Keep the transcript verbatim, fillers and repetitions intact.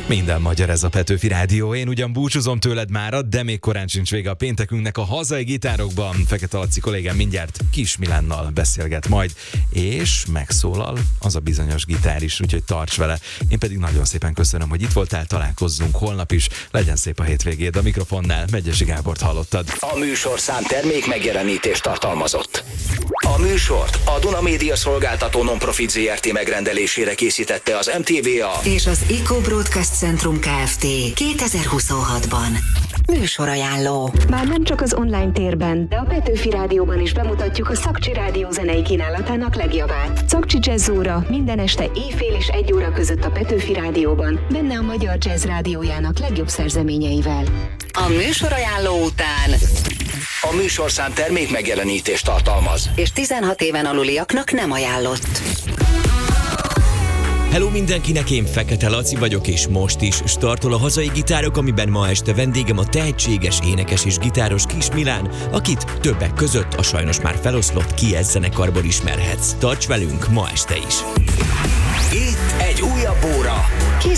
Minden magyar ez a Petőfi Rádió. Én ugyan búcsúzom tőled mára, de még korán sincs vége a péntekünknek a hazai gitárokban. Fekete Laci kollégám mindjárt Kis Milánnal beszélget majd, és megszólal az a bizonyos gitár is, úgyhogy tarts vele. Én pedig nagyon szépen köszönöm, hogy itt voltál, találkozzunk holnap is. Legyen szép a hétvégéd, a mikrofonnál Megyesi Gábort hallottad. A műsorszám termék megjelenítést tartalmazott. A műsort a Duna Média Szolgáltató Nonprofit zé er té megrendelésére készítette az em té vé á és az Eco Broadcast Centrum Kft. kétezer-huszonhatban. Műsorajánló. Már nem csak az online térben, de a Petőfi Rádióban is bemutatjuk a Szakcsi Rádió zenei kínálatának legjobbát. Szakcsi Jazz óra minden este éjfél és egy óra között a Petőfi Rádióban, benne a Magyar Jazz Rádiójának legjobb szerzeményeivel. A műsorajánló után a műsorszám termék megjelenítést tartalmaz, és tizenhat éven aluliaknak nem ajánlott. Hello mindenkinek, én Fekete Laci vagyok, és most is startol a hazai gitárok, amiben ma este vendégem a tehetséges énekes és gitáros Kis Milán, akit többek között a sajnos már feloszlott Kies zenekarból ismerhetsz. Tarts velünk ma este is! itt egy újabb óra.